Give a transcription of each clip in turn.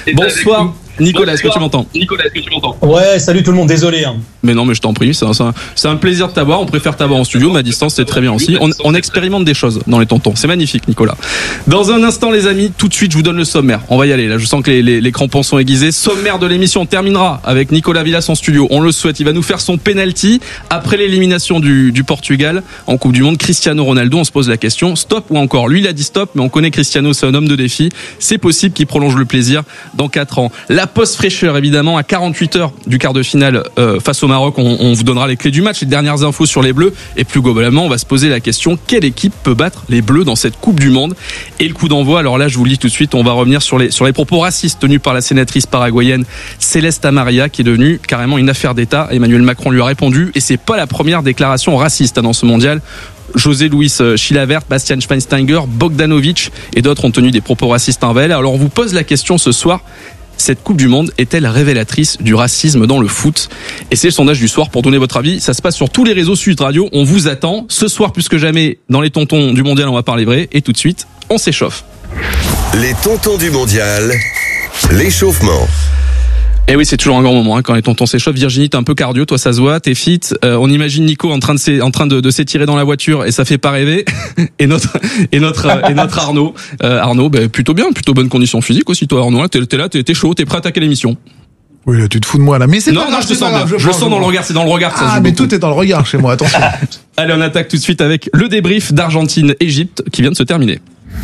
Bonsoir. Nicolas, est-ce que tu m'entends ? Ouais, salut tout le monde, désolé. Mais non, mais je t'en prie, c'est un plaisir de t'avoir. On préfère t'avoir en studio, mais à distance, c'est très bien aussi. On expérimente des choses dans les tontons. C'est magnifique, Nicolas. Dans un instant, les amis, tout de suite, je vous donne le sommaire. On va y aller. Là, je sens que les crampons sont aiguisés. Sommaire de l'émission, on terminera avec Nicolas Villas en studio. On le souhaite. Il va nous faire son penalty après l'élimination du Portugal en Coupe du Monde. Cristiano Ronaldo, on se pose la question, stop ou encore ? Lui, il a dit stop, mais on connaît Cristiano, c'est un homme de défi. C'est possible qu'il prolonge le plaisir dans 4 ans. La post-fraîcheur, évidemment, à 48 heures du quart de finale face au Maroc, on vous donnera les clés du match, les dernières infos sur les Bleus, et plus globalement, on va se poser la question, quelle équipe peut battre les Bleus dans cette Coupe du Monde ? Et le coup d'envoi, alors là, je vous le dis tout de suite, on va revenir sur les propos racistes tenus par la sénatrice paraguayenne Céleste Amaria, qui est devenue carrément une affaire d'État. Emmanuel Macron lui a répondu, et c'est pas la première déclaration raciste dans ce mondial. José Luis Chilavert, Bastian Schweinsteiger, Bogdanovic et d'autres ont tenu des propos racistes envers elle. Alors on vous pose la question ce soir, cette Coupe du Monde est-elle révélatrice du racisme dans le foot ? Et c'est le sondage du soir. Pour donner votre avis, ça se passe sur tous les réseaux Sud Radio. On vous attend. Ce soir, plus que jamais, dans les tontons du mondial, on va parler vrai. Et tout de suite, on s'échauffe. Les tontons du mondial, l'échauffement. Et oui, c'est toujours un grand moment quand les tontons s'échauffent. Virginie, t'es un peu cardio, toi ça se voit, t'es fit. On imagine Nico en train de s'étirer dans la voiture et ça fait pas rêver. et notre Arnaud, plutôt bien, plutôt bonne condition physique aussi toi Arnaud. T'es là, t'es chaud, t'es prêt à attaquer l'émission. Oui, là, tu te fous de moi, là. Mais c'est non, je te sens bien. Je le sens dans le regard, c'est dans le regard. Ah, mais tout est dans le regard chez moi, attention. Allez, on attaque tout de suite avec le débrief d'Argentine-Égypte qui vient de se terminer.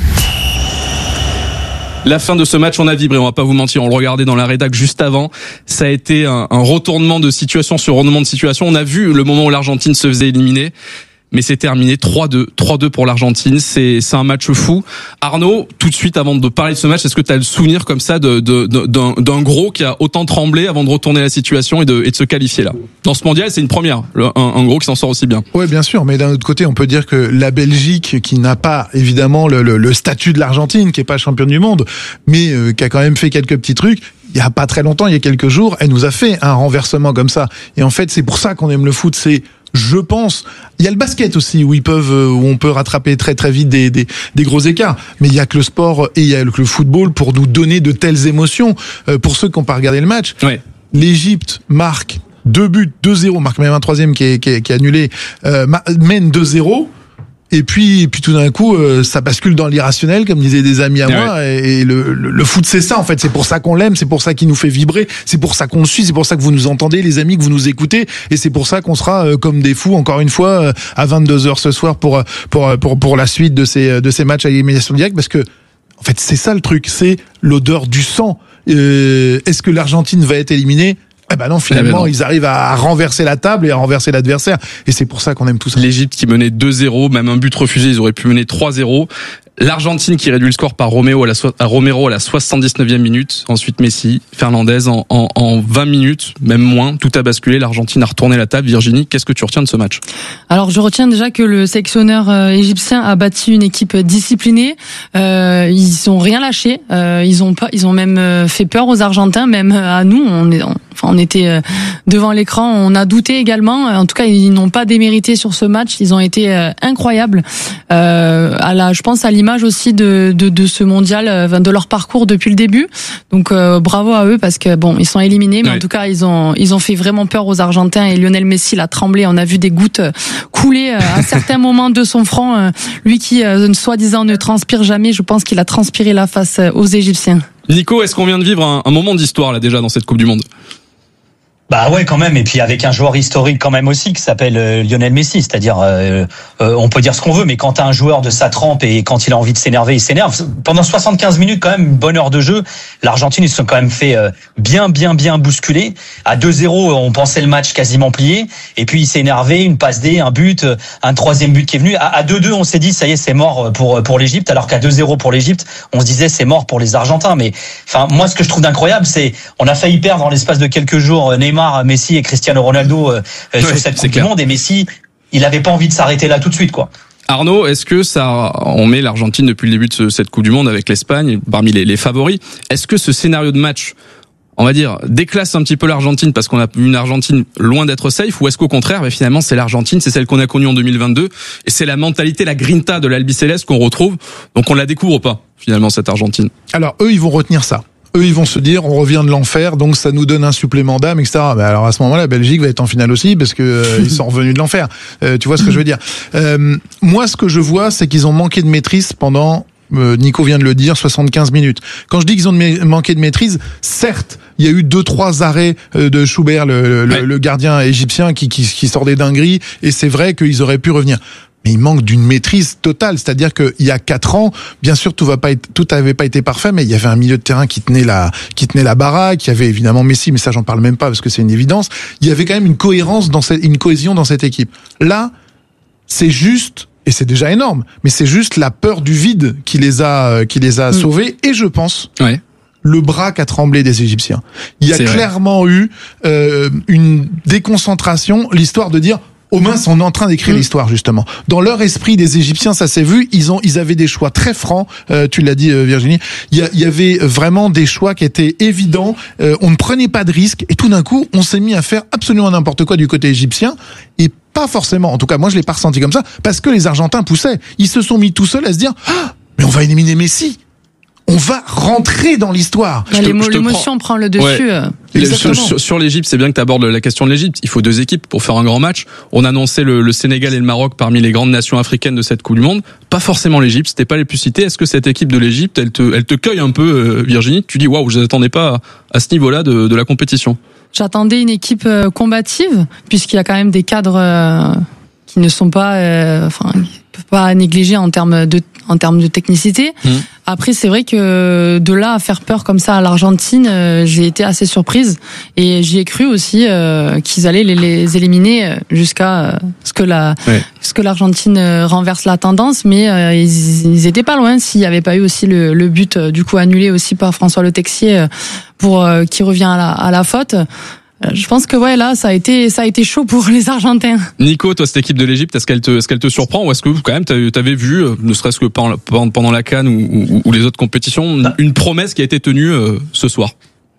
La fin de ce match, on a vibré, on va pas vous mentir, on le regardait dans la rédac juste avant. Ça a été un retournement de situation sur retournement de situation. On a vu le moment où l'Argentine se faisait éliminer. Mais c'est terminé 3-2 pour l'Argentine. C'est un match fou. Arnaud, tout de suite avant de parler de ce match, est-ce que tu as le souvenir comme ça d'un gros qui a autant tremblé avant de retourner la situation et de se qualifier là ? Dans ce mondial, c'est une première, un gros qui s'en sort aussi bien. Oui, bien sûr, mais d'un autre côté, on peut dire que la Belgique, qui n'a pas évidemment le statut de l'Argentine, qui est pas championne du monde, mais qui a quand même fait quelques petits trucs, il y a pas très longtemps, il y a quelques jours, elle nous a fait un renversement comme ça. Et en fait, c'est pour ça qu'on aime le foot, je pense, il y a le basket aussi où on peut rattraper très très vite des gros écarts, mais il y a que le sport et il y a que le football pour nous donner de telles émotions. Pour ceux qui n'ont pas regardé le match, ouais. L'Égypte marque 2 buts, 2-0, marque même un troisième qui est annulé, mène 2-0. Et puis tout d'un coup, ça bascule dans l'irrationnel, comme disaient des amis à moi. Et le foot, c'est ça en fait. C'est pour ça qu'on l'aime, c'est pour ça qu'il nous fait vibrer, c'est pour ça qu'on le suit, c'est pour ça que vous nous entendez, les amis, que vous nous écoutez, et c'est pour ça qu'on sera comme des fous encore une fois à 22h ce soir pour la suite de ces matchs à l'élimination directe, parce que en fait c'est ça le truc, c'est l'odeur du sang. Est-ce que l'Argentine va être éliminée ? Eh ben non, finalement, ils arrivent à renverser la table et à renverser l'adversaire. Et c'est pour ça qu'on aime tout ça. L'Égypte qui menait 2-0, même un but refusé, ils auraient pu mener 3-0. L'Argentine qui réduit le score par Romero à la 79e minute. Ensuite Messi, Fernandez en 20 minutes, même moins. Tout a basculé. L'Argentine a retourné la table. Virginie, qu'est-ce que tu retiens de ce match ? Alors je retiens déjà que le sélectionneur égyptien a bâti une équipe disciplinée. Ils ont rien lâché. Ils ont même fait peur aux Argentins, même à nous. On était devant l'écran. On a douté également. En tout cas, ils n'ont pas démérité sur ce match. Ils ont été incroyables. Je pense à l'image aussi de ce mondial, de leur parcours depuis le début. Donc bravo à eux, parce que bon, ils sont éliminés, mais en tout cas ils ont fait vraiment peur aux Argentins, et Lionel Messi l'a tremblé. On a vu des gouttes couler à certains moments de son front. Lui qui soi-disant ne transpire jamais, je pense qu'il a transpiré là face aux Égyptiens. Nico, est-ce qu'on vient de vivre un moment d'histoire là déjà dans cette Coupe du Monde ? Bah ouais, quand même, et puis avec un joueur historique quand même aussi qui s'appelle Lionel Messi, c'est-à-dire on peut dire ce qu'on veut, mais quand t'as un joueur de sa trempe et quand il a envie de s'énerver, il s'énerve. Pendant 75 minutes quand même, une bonne heure de jeu, l'Argentine ils se sont quand même fait bien bousculer. À 2-0, on pensait le match quasiment plié, et puis il s'est énervé, une passe D, un but, un troisième but qui est venu. À 2-2, on s'est dit ça y est, c'est mort pour l'Égypte, alors qu'à 2-0 pour l'Égypte, on se disait c'est mort pour les Argentins. Mais enfin moi ce que je trouve d'incroyable, c'est on a failli perdre en l'espace de quelques jours Neymar, Messi et Cristiano Ronaldo sur cette Coupe du Monde, et Messi, il avait pas envie de s'arrêter là tout de suite, quoi. Arnaud, est-ce que on met l'Argentine depuis le début de cette Coupe du Monde avec l'Espagne parmi les favoris? Est-ce que ce scénario de match, on va dire, déclasse un petit peu l'Argentine parce qu'on a une Argentine loin d'être safe, ou est-ce qu'au contraire, finalement, c'est l'Argentine, c'est celle qu'on a connue en 2022, et c'est la mentalité, la grinta de l'Albiceleste qu'on retrouve, donc on la découvre pas, finalement, cette Argentine? Alors, eux, ils vont retenir ça. eux ils vont se dire on revient de l'enfer, donc ça nous donne un supplément d'âme, etc. Mais alors à ce moment-là, la Belgique va être en finale aussi parce que ils sont revenus de l'enfer. Tu vois ce que je veux dire? Moi, ce que je vois, c'est qu'ils ont manqué de maîtrise pendant Nico vient de le dire, 75 minutes. Quand je dis qu'ils ont manqué de maîtrise, certes, il y a eu 2-3 arrêts de Schubert, le gardien égyptien, qui sort des dingueries, et c'est vrai qu'ils auraient pu revenir. Mais il manque d'une maîtrise totale, c'est-à-dire qu'il y a 4 ans, bien sûr, tout avait pas été parfait, mais il y avait un milieu de terrain qui tenait la baraque, il y avait évidemment Messi, mais ça j'en parle même pas parce que c'est une évidence. Il y avait quand même une cohésion dans cette équipe. Là, c'est juste, et c'est déjà énorme, mais c'est juste la peur du vide qui les a sauvés, et je pense. Ouais. Le bras qu'a tremblé des Égyptiens. Il y a clairement eu une déconcentration, l'histoire de dire aux mains sont en train d'écrire l'histoire, justement. Dans leur esprit des Égyptiens, ça s'est vu, ils avaient des choix très francs, tu l'as dit Virginie, il y avait vraiment des choix qui étaient évidents, on ne prenait pas de risques, et tout d'un coup, on s'est mis à faire absolument n'importe quoi du côté égyptien, et pas forcément, en tout cas moi je l'ai pas ressenti comme ça, parce que les Argentins poussaient. Ils se sont mis tout seuls à se dire « mais on va éliminer Messi !» On va rentrer dans l'histoire. L'émotion prend le dessus. Ouais. Sur l'Égypte, c'est bien que tu abordes la question de l'Égypte. Il faut 2 équipes pour faire un grand match. On annonçait le Sénégal et le Maroc parmi les grandes nations africaines de cette Coupe du Monde. Pas forcément l'Égypte, c'était pas les plus cités. Est-ce que cette équipe de l'Égypte, elle te cueille un peu, Virginie? Tu dis waouh, je n'attendais pas à ce niveau-là de la compétition. J'attendais une équipe combative, puisqu'il y a quand même des cadres qui ne sont pas, pas négligés en termes de technicité. Après, c'est vrai que de là à faire peur comme ça à l'Argentine, j'ai été assez surprise, et j'y ai cru aussi qu'ils allaient les éliminer jusqu'à ce que l'Argentine renverse la tendance, mais ils étaient pas loin s'il n'y avait pas eu aussi le but du coup annulé aussi par François Le Texier pour qui revient à la faute. Je pense que là ça a été chaud pour les Argentins. Nico, toi, cette équipe de l'Égypte, est-ce qu'elle te surprend, ou est-ce que quand même t'avais vu, ne serait-ce que pendant la CAN ou les autres compétitions, une promesse qui a été tenue ce soir?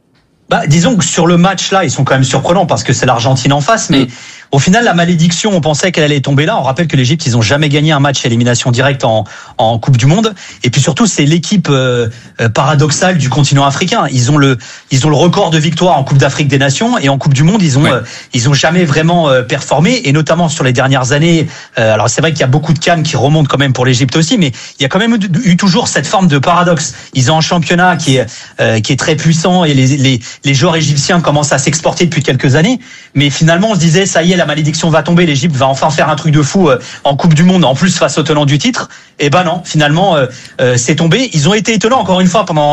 Disons que sur le match là, ils sont quand même surprenants parce que c'est l'Argentine en face, mais au final, la malédiction, on pensait qu'elle allait tomber là. On rappelle que l'Égypte, ils ont jamais gagné un match à élimination directe en Coupe du Monde. Et puis surtout, c'est l'équipe paradoxale du continent africain. Ils ont le record de victoires en Coupe d'Afrique des Nations, et en Coupe du Monde, ils ont jamais vraiment performé, et notamment sur les dernières années. Alors c'est vrai qu'il y a beaucoup de CAN qui remontent quand même pour l'Égypte aussi, mais il y a quand même eu toujours cette forme de paradoxe. Ils ont un championnat qui est très puissant, et les joueurs égyptiens commencent à s'exporter depuis quelques années. Mais finalement, on se disait, ça y est, la malédiction va tomber, l'Égypte va enfin faire un truc de fou en Coupe du Monde, en plus face au tenant du titre. Et non, finalement, c'est tombé. Ils ont été étonnants encore une fois pendant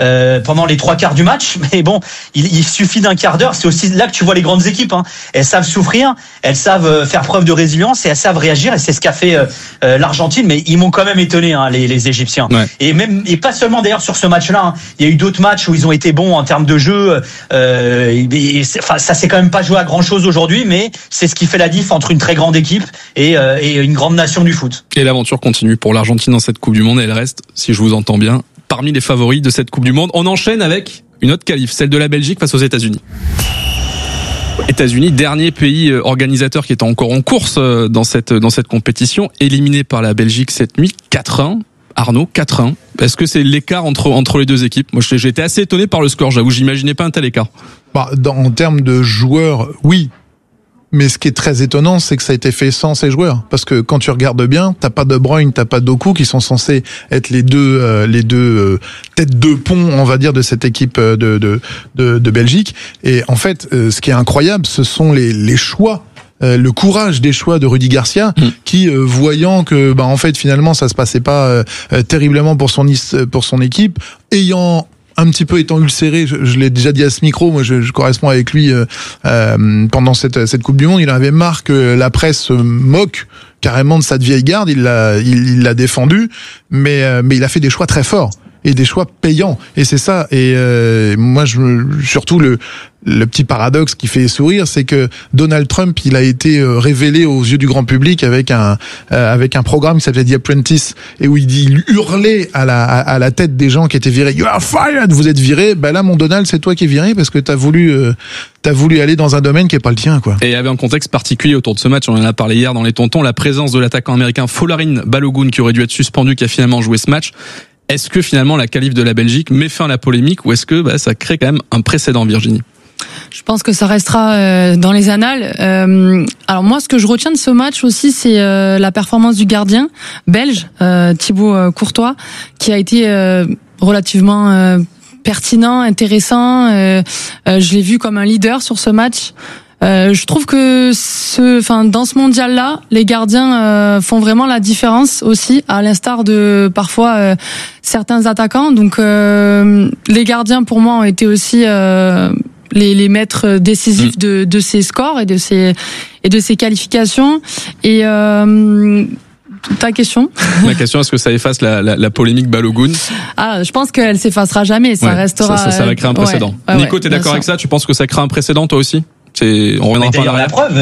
les 3/4 du match, mais bon, il suffit d'un quart d'heure. C'est aussi là que tu vois les grandes équipes. Elles savent souffrir, elles savent faire preuve de résilience, et elles savent réagir. Et c'est ce qu'a fait l'Argentine. Mais ils m'ont quand même étonné, les Égyptiens. Ouais. Et pas seulement d'ailleurs sur ce match-là. Il y a eu d'autres matchs où ils ont été bons en termes de jeu. Ça s'est quand même pas joué à grand-chose aujourd'hui, mais c'est ce qui fait la diff entre une très grande équipe et une grande nation du foot. Et l'aventure continue pour l'Argentine dans cette Coupe du Monde, et elle reste, si je vous entends bien, parmi les favoris de cette Coupe du Monde. On enchaîne avec une autre qualif, celle de la Belgique face aux États-Unis. États-Unis, dernier pays organisateur qui est encore en course dans cette compétition, éliminé par la Belgique cette nuit, 4-1. Arnaud, 4-1. Est-ce que c'est l'écart entre les 2 équipes? Moi, j'ai été assez étonné par le score, j'avoue, j'imaginais pas un tel écart. En termes de joueurs, oui. Mais ce qui est très étonnant, c'est que ça a été fait sans ces joueurs. Parce que quand tu regardes bien, t'as pas De Bruyne, t'as pas Doku, qui sont censés être les deux têtes de pont, on va dire, de cette équipe de Belgique. Et en fait, ce qui est incroyable, ce sont les choix. Le courage des choix de Rudy Garcia, qui voyant que en fait finalement ça se passait pas terriblement pour son équipe, ayant un petit peu étant ulcéré, je l'ai déjà dit à ce micro, moi je corresponds avec lui pendant cette Coupe du Monde, il en avait marre que la presse se moque carrément de cette vieille garde, il l'a défendu, mais il a fait des choix très forts et des choix payants, et c'est ça. Et moi surtout le petit paradoxe qui fait sourire, c'est que Donald Trump, il a été révélé aux yeux du grand public avec un programme qui s'appelait The Apprentice, et où il hurlait à la tête des gens qui étaient virés, You are fired, vous êtes virés. Là, mon Donald, c'est toi qui es viré parce que t'as voulu aller dans un domaine qui est pas le tien, quoi. Et il y avait un contexte particulier autour de ce match. On en a parlé hier dans les tontons, la présence de l'attaquant américain Folarin Balogun, qui aurait dû être suspendu, qui a finalement joué ce match. Est-ce que finalement la qualif de la Belgique met fin à la polémique ou est-ce que ça crée quand même un précédent, Virginie ? Je pense que ça restera dans les annales. Alors moi, ce que je retiens de ce match aussi, c'est la performance du gardien belge, Thibaut Courtois, qui a été relativement pertinent, intéressant. Je l'ai vu comme un leader sur ce match. Je trouve que dans ce mondial-là, les gardiens font vraiment la différence aussi, à l'instar de parfois certains attaquants. Donc les gardiens pour moi ont été aussi les maîtres décisifs de ces scores et de ces qualifications. Et ta question. Ma question, est-ce que ça efface la polémique Balogun ? Je pense qu'elle s'effacera jamais. Ça restera. Ça va créer un précédent. Nico, t'es d'accord avec ça ? Tu penses que ça crée un précédent toi aussi ? On reviendra pas d'ailleurs, la preuve,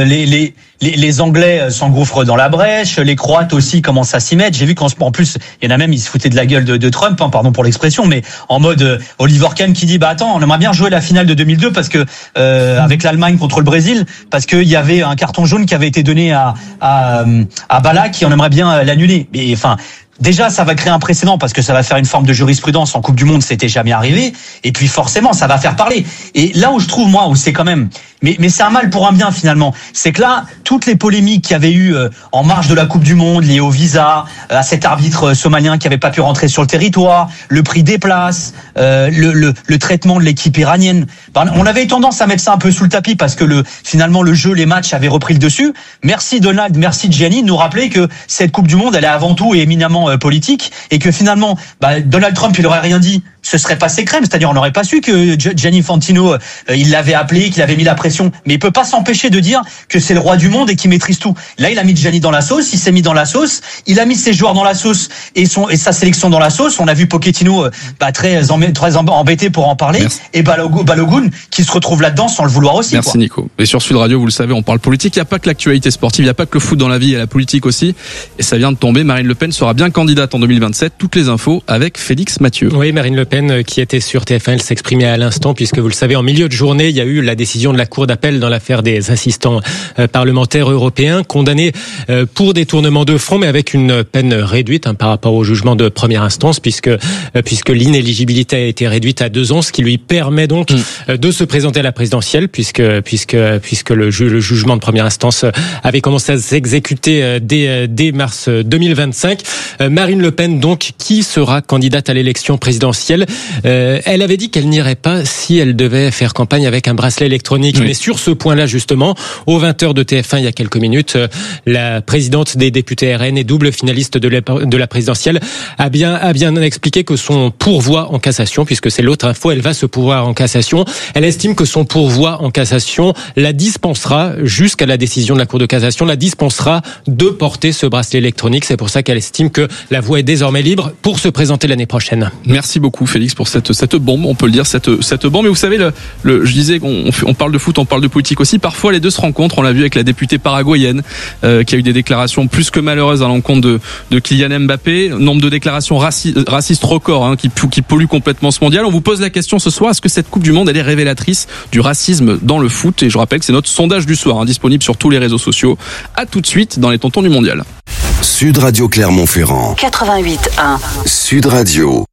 les Anglais s'engouffrent dans la brèche, les Croates aussi commencent à s'y mettre. J'ai vu qu'en plus, il y en a même, ils se foutaient de la gueule de Trump, pardon pour l'expression, mais en mode Oliver Kahn qui dit attends, on aimerait bien jouer la finale de 2002 parce que avec l'Allemagne contre le Brésil, parce qu'il y avait un carton jaune qui avait été donné à Ballack et on aimerait bien l'annuler. Mais enfin. Déjà, ça va créer un précédent parce que ça va faire une forme de jurisprudence. En Coupe du Monde, c'était jamais arrivé. Et puis, forcément, ça va faire parler. Et là où je trouve, moi, où c'est quand même, mais c'est un mal pour un bien, finalement. C'est que là, toutes les polémiques qu'il y avait eu en marge de la Coupe du Monde, liées au visa, à cet arbitre somalien qui avait pas pu rentrer sur le territoire, le prix des places, le traitement de l'équipe iranienne. On avait tendance à mettre ça un peu sous le tapis parce que finalement, le jeu, les matchs avaient repris le dessus. Merci Donald, merci Gianni de nous rappeler que cette Coupe du Monde, elle est avant tout et éminemment politique et que finalement Donald Trump il aurait rien dit, ce serait passé crème, c'est-à-dire on n'aurait pas su que Gianni Infantino il l'avait appelé, qu'il avait mis la pression, mais il peut pas s'empêcher de dire que c'est le roi du monde et qu'il maîtrise tout. Là il a mis Gianni dans la sauce, il s'est mis dans la sauce, il a mis ses joueurs dans la sauce et sa sélection dans la sauce. On a vu Pochettino très embêté pour en parler. Merci. Et Balogun qui se retrouve là-dedans sans le vouloir aussi. Merci Nico. Et sur Sud Radio, vous le savez, on parle politique, il n'y a pas que l'actualité sportive, il n'y a pas que le foot dans la vie, il y a la politique aussi. Et ça vient de tomber, Marine Le Pen sera bien candidate en 2027. Toutes les infos avec Félix Mathieu. Oui, Marine Le Pen qui était sur TF1, elle s'exprimait à l'instant puisque vous le savez, en milieu de journée, il y a eu la décision de la Cour d'appel dans l'affaire des assistants parlementaires européens condamnés pour détournement de fonds, mais avec une peine réduite par rapport au jugement de première instance puisque l'inéligibilité a été réduite à 2 ans, ce qui lui permet donc de se présenter à la présidentielle puisque le jugement de première instance avait commencé à s'exécuter dès mars 2025. Marine Le Pen, donc, qui sera candidate à l'élection présidentielle. Elle avait dit qu'elle n'irait pas si elle devait faire campagne avec un bracelet électronique. Oui. Mais sur ce point-là, justement, aux 20h de TF1, il y a quelques minutes, la présidente des députés RN et double finaliste de la présidentielle a bien expliqué que son pourvoi en cassation, puisque c'est l'autre info, elle va se pourvoir en cassation. Elle estime que son pourvoi en cassation la dispensera, jusqu'à la décision de la Cour de cassation, la dispensera de porter ce bracelet électronique. C'est pour ça qu'elle estime que la voie est désormais libre pour se présenter l'année prochaine. Merci beaucoup Félix pour cette bombe, on peut le dire, cette bombe. Mais vous savez, je disais qu'on parle de foot, on parle de politique aussi. Parfois les deux se rencontrent. On l'a vu avec la députée paraguayenne qui a eu des déclarations plus que malheureuses à l'encontre de Kylian Mbappé. Nombre de déclarations racistes record qui polluent complètement ce mondial. On vous pose la question ce soir, est-ce que cette Coupe du Monde elle est révélatrice du racisme dans le foot? Et je rappelle que c'est notre sondage du soir, disponible sur tous les réseaux sociaux. À tout de suite dans les tontons du mondial. Sud Radio Clermont-Ferrand 88.1 Sud Radio.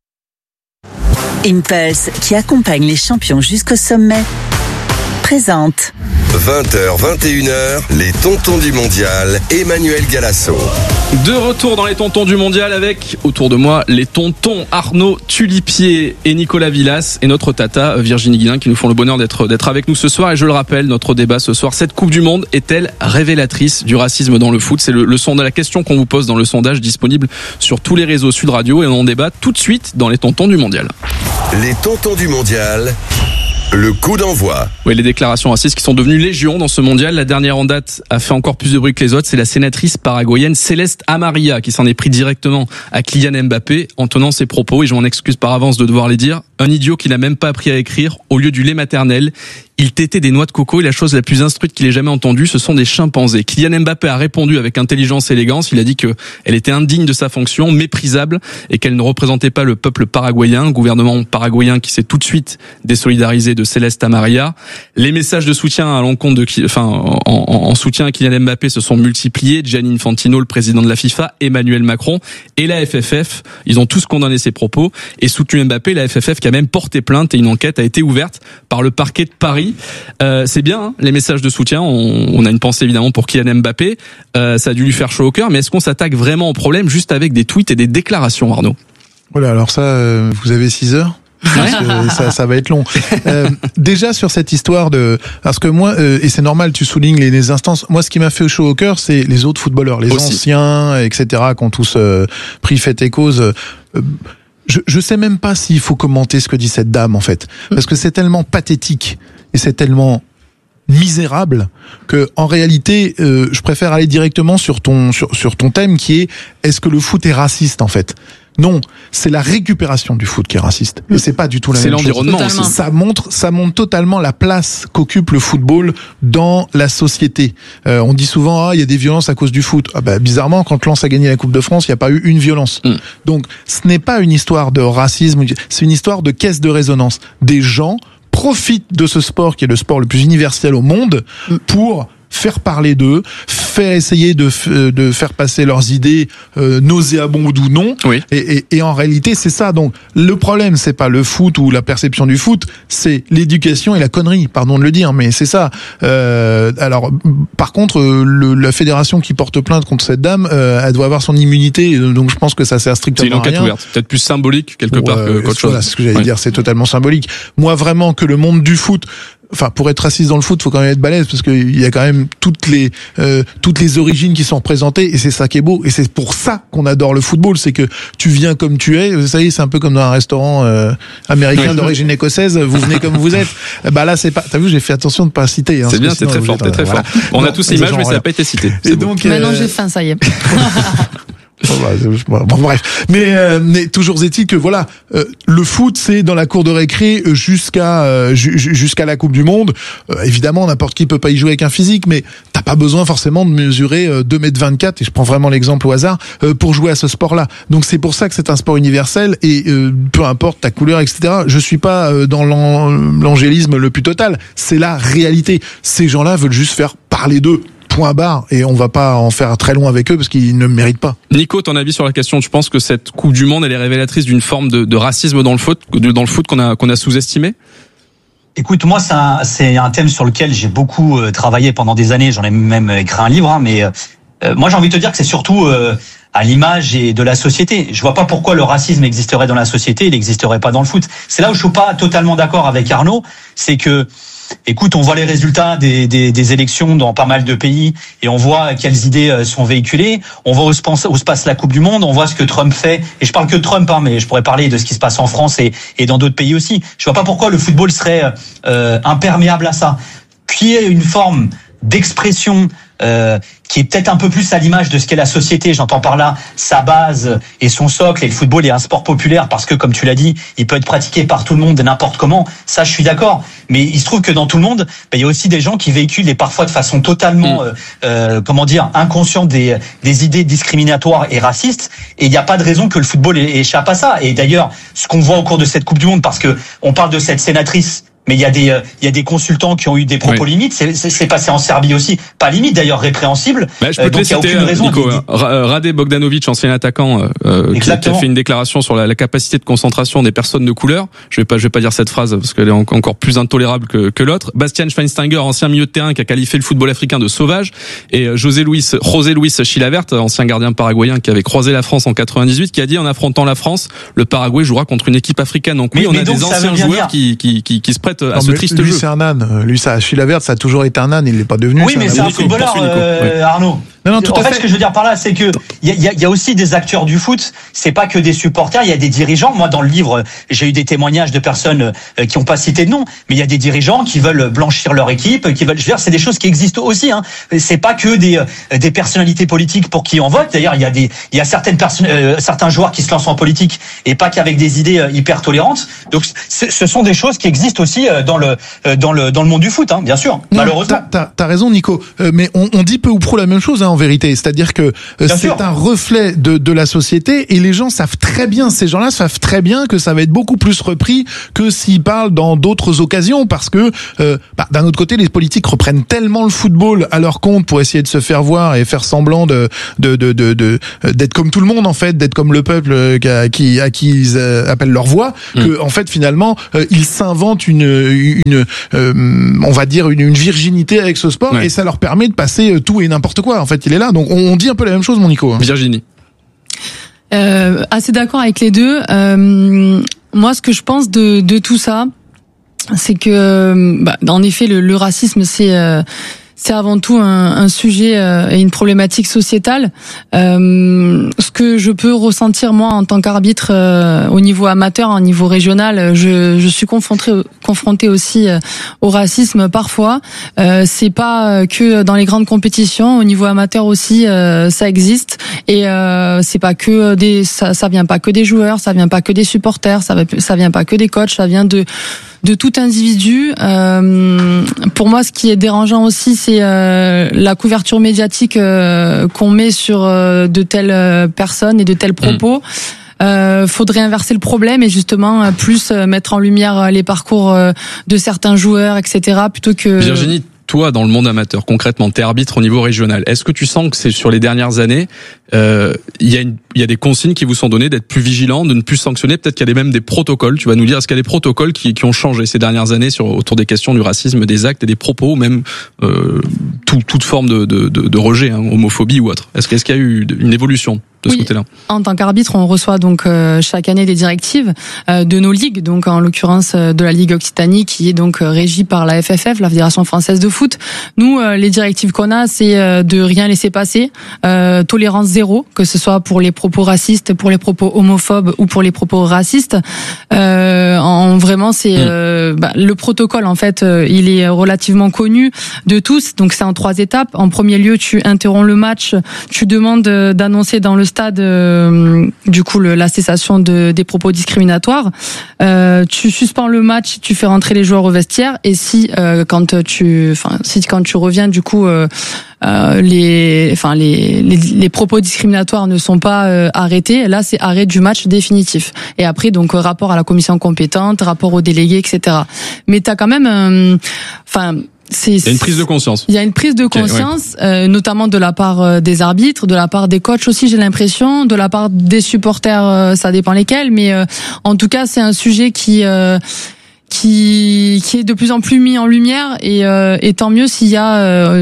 Impulse, qui accompagne les champions jusqu'au sommet, présente 20h, 21h, les tontons du mondial, Emmanuel Galasso. De retour dans les tontons du mondial avec, autour de moi, les tontons Arnaud Tulipier et Nicolas Villas et notre tata Virginie Guilin qui nous font le bonheur d'être avec nous ce soir. Et je le rappelle, notre débat ce soir, cette Coupe du Monde est-elle révélatrice du racisme dans le foot? C'est la question qu'on vous pose dans le sondage disponible sur tous les réseaux Sud Radio et on en débat tout de suite dans les tontons du mondial. Les tontons du mondial. Le coup d'envoi. Oui, les déclarations racistes qui sont devenues légion dans ce mondial. La dernière en date a fait encore plus de bruit que les autres. C'est la sénatrice paraguayenne Céleste Amaria qui s'en est pris directement à Kylian Mbappé en tenant ses propos. Et je m'en excuse par avance de devoir les dire. Un idiot qui n'a même pas appris à écrire au lieu du lait maternel. il tétait des noix de coco et la chose la plus instruite qu'il ait jamais entendue, ce sont des chimpanzés. Kylian Mbappé a répondu avec intelligence et élégance. Il a dit que elle était indigne de sa fonction, méprisable et qu'elle ne représentait pas le peuple paraguayen, le gouvernement paraguayen qui s'est tout de suite désolidarisé de Celeste Maria. Les messages de soutien à l'encontre en soutien à Kylian Mbappé se sont multipliés. Gianni Infantino, le président de la FIFA, Emmanuel Macron et la FFF, ils ont tous condamné ses propos et soutenu Mbappé. La FFF qui a même porté plainte et une enquête a été ouverte par le parquet de Paris. C'est bien, hein, les messages de soutien. On a une pensée évidemment pour Kylian Mbappé. Ça a dû lui faire chaud au cœur. Mais est-ce qu'on s'attaque vraiment au problème juste avec des tweets et des déclarations, Arnaud? Voilà, alors ça, vous avez 6 heures. Parce que ça va être long. Déjà sur cette histoire parce que moi, et c'est normal, tu soulignes les instances. Moi, ce qui m'a fait chaud au cœur, c'est les autres footballeurs, les anciens, etc., qui ont tous pris fait et cause. Je sais même pas s'il faut commenter ce que dit cette dame en fait, parce que c'est tellement pathétique et c'est tellement misérable que en réalité, je préfère aller directement sur ton thème qui est est-ce que le foot est raciste en fait? Non, c'est la récupération du foot qui est raciste. Et c'est pas du tout la même chose. C'est l'environnement aussi. Ça montre totalement la place qu'occupe le football dans la société. On dit souvent, il y a des violences à cause du foot. Bizarrement, quand Lens a gagné la Coupe de France, il n'y a pas eu une violence. Donc, ce n'est pas une histoire de racisme, c'est une histoire de caisse de résonance. Des gens profitent de ce sport qui est le sport le plus universel au monde pour faire parler d'eux, essayer de faire passer leurs idées nauséabondes ou non. Oui. Et en réalité, c'est ça. Donc, le problème, c'est pas le foot ou la perception du foot, c'est l'éducation et la connerie. Pardon de le dire, mais c'est ça. Alors, par contre, la fédération qui porte plainte contre cette dame, elle doit avoir son immunité. Donc, je pense que ça sert strictement à rien. C'est une enquête ouverte. Peut-être plus symbolique quelque part qu'autre chose. Voilà, c'est ce que j'allais dire. C'est totalement symbolique. Moi, vraiment, que le monde du foot, pour être raciste dans le foot, faut quand même être balèze parce qu'il y a quand même toutes les origines qui sont représentées et c'est ça qui est beau et c'est pour ça qu'on adore le football, c'est que tu viens comme tu es, ça y est, c'est un peu comme dans un restaurant américain d'origine écossaise, vous venez comme vous êtes. Là c'est pas, t'as vu, j'ai fait attention de pas citer. C'est bien, c'est très fort, c'est très fort. On a tous l'image mais ça n'a pas été cité. Et donc maintenant j'ai faim, ça y est. Bon, bref, mais toujours est-il que voilà, le foot c'est dans la cour de récré jusqu'à la Coupe du Monde. Évidemment, n'importe qui peut pas y jouer avec un physique, mais t'as pas besoin forcément de mesurer 2m24 et je prends vraiment l'exemple au hasard pour jouer à ce sport-là. Donc c'est pour ça que c'est un sport universel et peu importe ta couleur, etc. Je suis pas dans l'angélisme le plus total. C'est la réalité. Ces gens-là veulent juste faire parler d'eux. Point barre, et on va pas en faire très long avec eux parce qu'ils ne le méritent pas. Nico, ton avis sur la question? Tu penses que cette Coupe du Monde elle est révélatrice d'une forme de racisme dans le foot qu'on a sous-estimé? Écoute, moi c'est un thème sur lequel j'ai beaucoup travaillé pendant des années. J'en ai même écrit un livre, mais moi j'ai envie de te dire que c'est surtout à l'image et de la société. Je vois pas pourquoi le racisme existerait dans la société, il n'existerait pas dans le foot. C'est là où je suis pas totalement d'accord avec Arnaud, c'est que écoute, on voit les résultats des élections dans pas mal de pays et on voit quelles idées sont véhiculées. On voit où se passe la Coupe du Monde. On voit ce que Trump fait. Et je parle que de Trump, mais je pourrais parler de ce qui se passe en France et dans d'autres pays aussi. Je vois pas pourquoi le football serait imperméable à ça. Qui est une forme d'expression qui est peut-être un peu plus à l'image de ce qu'est la société. J'entends par là sa base et son socle. Et le football est un sport populaire parce que, comme tu l'as dit, il peut être pratiqué par tout le monde et n'importe comment. Ça, je suis d'accord. Mais il se trouve que dans tout le monde, il y a aussi des gens qui véhiculent et parfois de façon totalement, inconsciente des idées discriminatoires et racistes. Et il n'y a pas de raison que le football échappe à ça. Et d'ailleurs, ce qu'on voit au cours de cette Coupe du Monde, parce que on parle de cette sénatrice, mais il y a des consultants qui ont eu des propos limites. C'est passé en Serbie aussi, pas limite d'ailleurs, répréhensible. Je peux te citer, Nico, Rade Bogdanovic, ancien attaquant, qui a fait une déclaration sur la capacité de concentration des personnes de couleur. Je vais pas dire cette phrase parce qu'elle est encore plus intolérable que l'autre. Bastian Schweinsteiger, ancien milieu de terrain, qui a qualifié le football africain de sauvage, et José Luis Chilavert, ancien gardien paraguayen qui avait croisé la France en 98, qui a dit en affrontant la France, le Paraguay jouera contre une équipe africaine. Donc oui, on a des anciens joueurs qui se prêtent à ce triste lui, jeu. C'est un âne. Lui, Chilavert, ça a toujours été un âne. Il l'est pas devenu. Oui, mais c'est un footballeur, Arnaud. Non, tout en à fait, fait. ce que je veux dire par là, c'est que il y a aussi des acteurs du foot. C'est pas que des supporters. Il y a des dirigeants. Moi, dans le livre, j'ai eu des témoignages de personnes qui n'ont pas cité de nom, mais il y a des dirigeants qui veulent blanchir leur équipe, qui veulent. Je veux dire, c'est des choses qui existent aussi. Hein. C'est pas que des personnalités politiques pour qui on vote. D'ailleurs, il y a certains joueurs qui se lancent en politique et pas qu'avec des idées hyper tolérantes. Donc, ce sont des choses qui existent aussi dans le monde du foot, hein, bien sûr. Non, malheureusement. T'as raison, Nico. Mais on dit peu ou prou la même chose, hein, en vérité. C'est-à-dire que c'est un reflet de la société et les gens savent très bien, ces gens-là savent très bien que ça va être beaucoup plus repris que s'ils parlent dans d'autres occasions, parce que d'un autre côté, les politiques reprennent tellement le football à leur compte pour essayer de se faire voir et faire semblant d'être comme tout le monde, en fait, d'être comme le peuple à qui ils appellent leur voix, que en fait finalement ils s'inventent on va dire une virginité avec ce sport, et ça leur permet de passer tout et n'importe quoi. En fait, il est là. Donc on dit un peu la même chose, mon Nico. Virginie. Assez d'accord avec les deux. Moi, ce que je pense de tout ça, c'est que, en effet, le racisme, c'est avant tout un sujet et une problématique sociétale. Ce que je peux ressentir moi en tant qu'arbitre au niveau amateur, au niveau régional, je suis confrontée aussi au racisme parfois. C'est pas que dans les grandes compétitions, au niveau amateur aussi ça existe, et c'est pas que ça vient pas que des joueurs, ça vient pas que des supporters, ça vient pas que des coachs, ça vient de tout individu. Pour moi, ce qui est dérangeant aussi, c'est la couverture médiatique qu'on met sur de telles personnes et de tels propos. Faudrait inverser le problème et justement plus mettre en lumière les parcours de certains joueurs, etc. plutôt que... Virginie, toi, dans le monde amateur, concrètement, t'es arbitre au niveau régional. Est-ce que tu sens que c'est sur les dernières années, il y a des consignes qui vous sont données d'être plus vigilants, de ne plus sanctionner? Peut-être qu'il y a même des protocoles. Tu vas nous dire, est-ce qu'il y a des protocoles qui ont changé ces dernières années autour des questions du racisme, des actes et des propos, ou même toute forme de rejet, hein, homophobie ou autre? Est-ce qu'il y a eu une évolution de ce côté-là? En tant qu'arbitre, on reçoit donc chaque année des directives de nos ligues, donc en l'occurrence de la Ligue Occitanie, qui est donc régie par la FFF, la Fédération Française de Foot. Nous, les directives qu'on a, c'est de rien laisser passer, tolérance zéro, que ce soit pour les propos racistes, pour les propos homophobes ou pour les propos racistes. Vraiment, c'est le protocole, en fait, il est relativement connu de tous, donc c'est en 3 étapes. En premier lieu, tu interromps le match, tu demandes d'annoncer dans le stade du coup la cessation des propos discriminatoires. Tu suspends le match, tu fais rentrer les joueurs au vestiaire, et si quand tu reviens du coup les propos discriminatoires ne sont pas arrêtés, là c'est arrêt du match définitif. Et après donc rapport à la commission compétente, rapport aux délégués, etc. Mais t'as quand même il y a une prise de conscience. Il y a une prise de conscience, notamment de la part des arbitres, de la part des coachs aussi, j'ai l'impression, de la part des supporters, ça dépend lesquels, mais en tout cas c'est un sujet qui est de plus en plus mis en lumière, et tant mieux s'il y a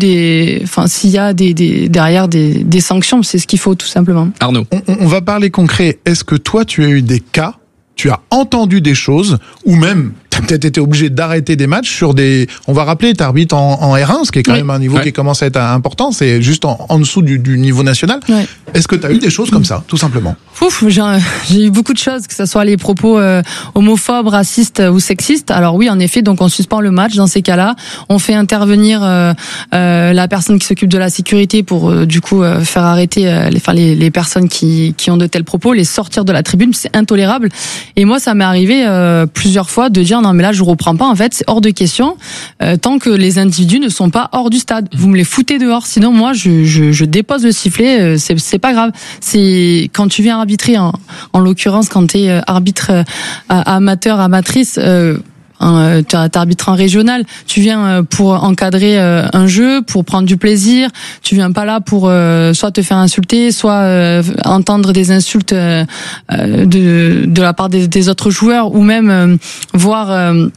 derrière des sanctions, c'est ce qu'il faut tout simplement. Arnaud, on va parler concret. Est-ce que toi tu as eu des cas, tu as entendu des choses, ou même t'as peut-être été obligé d'arrêter des matchs sur on va rappeler, t'arbitres en R1, ce qui est quand même un niveau qui commence à être important, c'est juste en dessous du niveau national. Ouais. Est-ce que t'as eu des choses comme ça, tout simplement? J'ai eu beaucoup de choses, que ce soit les propos homophobes, racistes ou sexistes. Alors oui, en effet, donc on suspend le match dans ces cas-là. On fait intervenir la personne qui s'occupe de la sécurité pour du coup faire arrêter les personnes qui ont de tels propos, les sortir de la tribune. C'est intolérable. Et moi, ça m'est arrivé plusieurs fois de dire non mais là je reprends pas, en fait c'est hors de question tant que les individus ne sont pas hors du stade. Vous me les foutez dehors, sinon moi je dépose le sifflet, c'est pas grave. C'est quand tu viens arbitrer, en l'occurrence quand tu es arbitre amateur, amatrice, t'arbitres en régional, tu viens pour encadrer un jeu, pour prendre du plaisir, tu viens pas là pour soit te faire insulter, soit entendre des insultes de la part des autres joueurs, ou même voir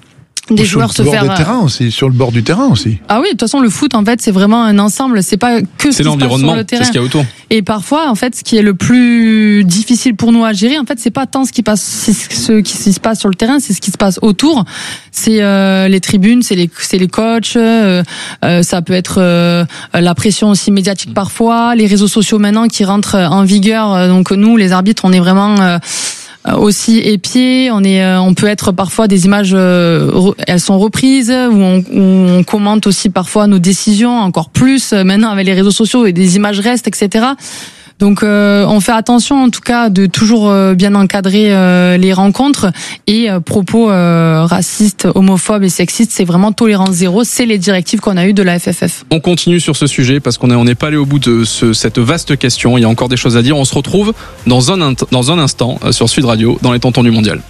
des joueurs se faire sur le bord du terrain aussi. Ah oui, de toute façon le foot en fait c'est vraiment un ensemble, c'est pas que ce qui se passe sur le terrain. C'est ce qu'il y a autour. Et parfois en fait ce qui est le plus difficile pour nous à gérer en fait c'est pas tant ce qui se passe sur le terrain, c'est ce qui se passe autour. C'est les tribunes, c'est les coachs, ça peut être la pression aussi médiatique parfois, les réseaux sociaux maintenant qui rentrent en vigueur. Donc nous les arbitres on est vraiment aussi épiés, on peut être parfois des images, elles sont reprises, où on commente aussi parfois nos décisions encore plus maintenant avec les réseaux sociaux et des images restent, etc. Donc on fait attention en tout cas de toujours bien encadrer les rencontres et propos racistes, homophobes et sexistes, c'est vraiment tolérance zéro, c'est les directives qu'on a eues de la FFF. On continue sur ce sujet parce qu'on n'est pas allé au bout de cette vaste question, il y a encore des choses à dire, on se retrouve dans un instant sur Sud Radio dans les Tontons du Mondial.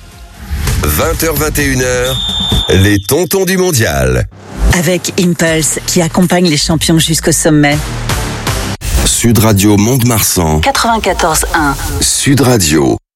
20h21h, les Tontons du Mondial. Avec Impulse qui accompagne les champions jusqu'au sommet. Sud Radio Mont-de-Marsan 94.1. Sud Radio.